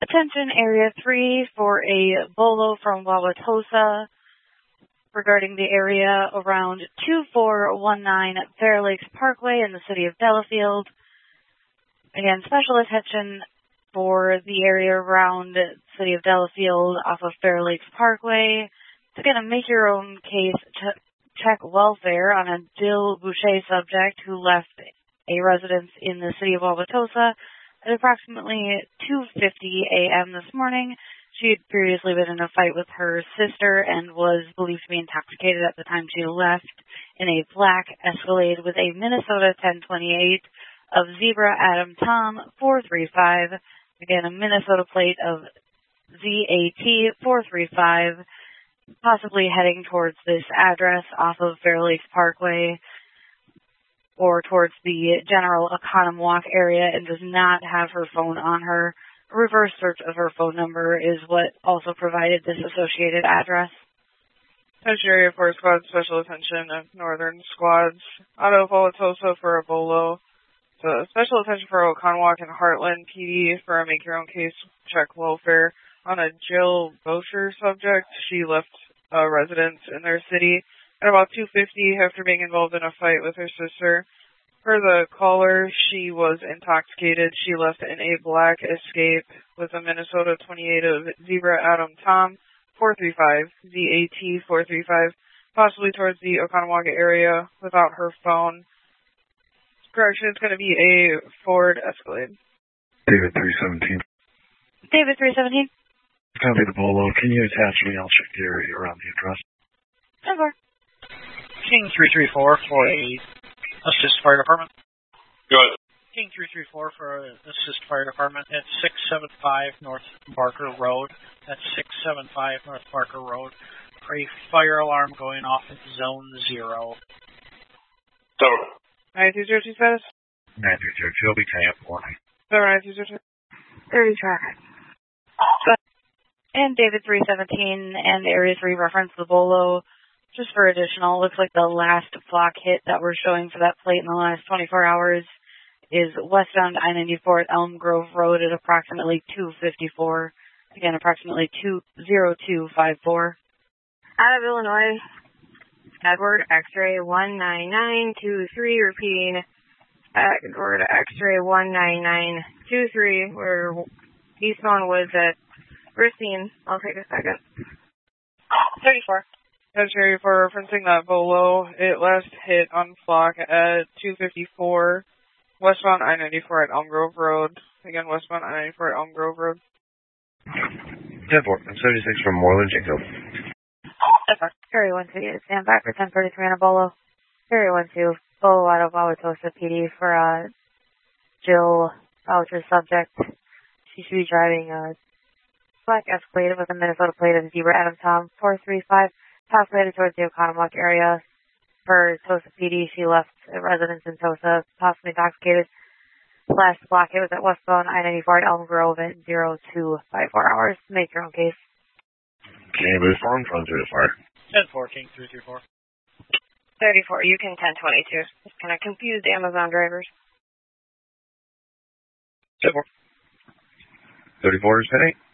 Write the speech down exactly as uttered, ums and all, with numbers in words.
Attention Area three for a bolo from Wauwatosa regarding the area around two four one nine Fair Lakes Parkway in the city of Delafield. Again, special attention for the area around the city of Delafield off of Fair Lakes Parkway. It's again a make your own case ch- check welfare on a Jill Boucher subject who left a residence in the city of Wauwatosa at approximately two fifty a.m. this morning. She had previously been in a fight with her sister and was believed to be intoxicated at the time she left in a black Escalade with a Minnesota ten twenty-eight of Zebra Adam Tom four three five. Again, a Minnesota plate of Z A T four three five, possibly heading towards this address off of Fair Lakes Parkway or towards the general Oconomowoc area, and does not have her phone on her. A reverse search of her phone number is what also provided this associated address. Attention Area four Squad, special attention of Northern Squads out of Wauwatosa for a bolo. So special attention for Oconomowoc and Heartland P D for a make your own case check welfare on a Jill Boucher subject. She left a residence in their city at about two fifty after being involved in a fight with her sister. For the caller, she was intoxicated. She left in a black Escape with a Minnesota twenty-eight of Zebra Adam Tom four three five, Z A T four three five, possibly towards the Oconomowoc area without her phone. Correction, it's going to be a Ford Escalade. David three seventeen. David three seventeen. It's going to be the bolo. Can you attach me? I'll check the area around the address. Over. King three three four for a assist fire department. Go ahead. King three three four for a assist fire department at six seven five North Barker Road. That's six seven five North Barker Road. For a fire alarm going off at zone zero. So, nine two zero two status? nine three zero two, I'll be tying up warning. Seven nine two zero two. thirty track. And David three seventeen and Area three reference the bolo. Just for additional, looks like the last flock hit that we're showing for that plate in the last twenty-four hours is westbound I ninety-four at Elm Grove Road at approximately two fifty-four. Again, approximately two zero two five four. Out of Illinois, Edward X-ray one nine nine two three, repeating Edward X-ray one nine nine two three, where eastbound was at Racine. I'll take a second. thirty-four. Attention Area four referencing that bolo. It last hit on flock at two fifty-four, westbound I ninety-four at Elm Grove Road. Again, westbound I ninety-four at Elm Grove Road. ten four, I'm seventy-six from Moreland, Jacob. Area one two, stand by for ten thirty-three on a bolo. Area one two, bolo out of Wauwatosa P D for uh, Jill Boucher subject. She should be driving a black Escalade with a Minnesota plate of Zebra Adam Tom four three five, possibly headed towards the Oconomowoc area. For Tosa P D, she left a residence in Tosa, possibly intoxicated. Last block hit was at westbound I ninety-four at Elm Grove at zero two five four hours. Make your own case. Can you move forward from through the fire? ten four, King three three four. thirty-four, you can ten twenty-two. Just kind of confused Amazon drivers. ten four. thirty-four is ten eight.